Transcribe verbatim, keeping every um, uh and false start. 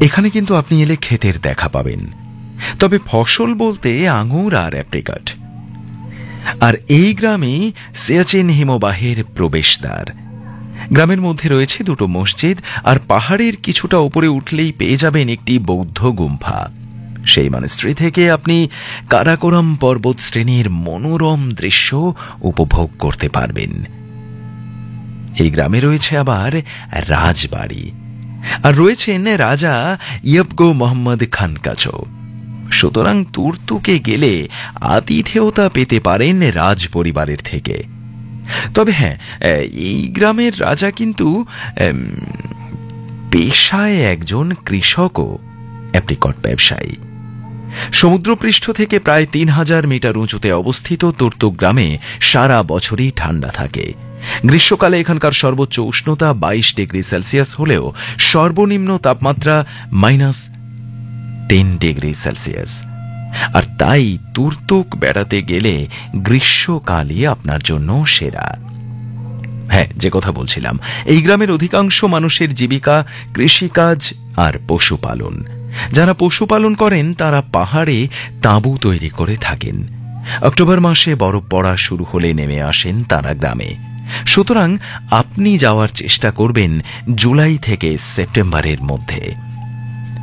এখানে কিন্তু আপনি এলে ক্ষেতের দেখা পাবেন, তবে ফসল বলতে আঙুর আর অ্যাপ্রিকট। আর এই গ্রামে সিয়াচেন হিমবাহের প্রবেশদ্বার। গ্রামের মধ্যে রয়েছে দুটো মসজিদ, আর পাহাড়ের কিছুটা উপরে উঠলেই পেয়ে যাবেন একটি বৌদ্ধ গুম্ফা। সেই মনস্ট্রি থেকে আপনি কারাকোরাম পর্বত শ্রেণীর মনোরম দৃশ্য উপভোগ করতে পারবেন। এই গ্রামে রয়েছে আবার রাজবাড়ি, আর রয়েছেন রাজা ইয়াবগো মোহাম্মদ খান কাচো। সুতরাং তুর্তুকে গেলে আতিথেয়তা পেতে পারেন রাজ পরিবারের থেকে। তবে হ্যাঁ, এই গ্রামের রাজা কিন্তু পেশায় একজন কৃষক ও অ্যাপ্রিকট ব্যবসায়ী। সমুদ্রপৃষ্ঠ থেকে প্রায় তিন হাজার মিটার উঁচুতে অবস্থিত তুর্তুক গ্রামে সারা বছরই ঠান্ডা থাকে। গ্রীষ্মকালে এখানকার সর্বোচ্চ উষ্ণতা বাইশ ডিগ্রি সেলসিয়াস হলেও সর্বনিম্ন তাপমাত্রা মাইনাস টেন ডিগ্রি সেলসিয়াস। আর তাই তুর্তুক বেড়াতে গেলে গ্রীষ্মকালই আপনার জন্য সেরা। হ্যাঁ, যে কথা বলছিলাম, এই গ্রামের অধিকাংশ মানুষের জীবিকা কৃষিকাজ আর পশুপালন। যারা পশুপালন করেন তারা পাহাড়ে তাঁবু তৈরি করে থাকেন। অক্টোবর মাসে বরফ পড়া শুরু হলে নেমে আসেন তারা গ্রামে। সুতরাং আপনি যাওয়ার চেষ্টা করবেন জুলাই থেকে সেপ্টেম্বরের মধ্যে।